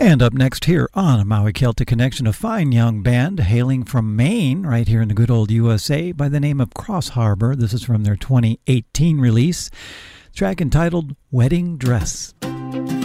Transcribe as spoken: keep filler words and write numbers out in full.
And up next here on Maui Celtic Connection, a fine young band hailing from Maine, right here in the good old U S A, by the name of Cross Harbor. This is from their twenty eighteen release, track entitled Wedding Dress.